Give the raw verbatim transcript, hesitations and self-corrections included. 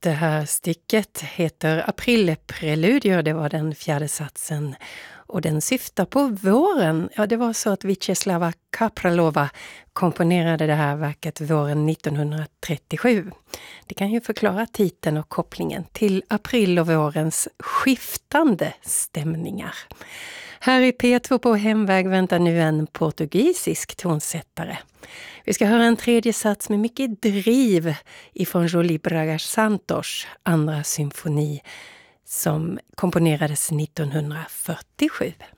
Det här stycket heter Aprilpreludier, det var den fjärde satsen. Och den syftar på våren. Ja, det var så att Vyacheslava Kapralova komponerade det här verket våren nittonhundratrettiosju. Det kan ju förklara titeln och kopplingen till april och vårens skiftande stämningar. Här i P två på Hemväg väntar nu en portugisisk tonsättare. Vi ska höra en tredje sats med mycket driv ifrån Jolie Bragas Santos andra symfoni som komponerades nittonhundrafyrtiosju.